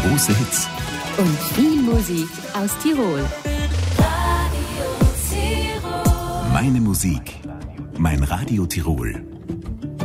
Große Hits. Und viel Musik aus Tirol. Meine Musik. Mein Radio Tirol.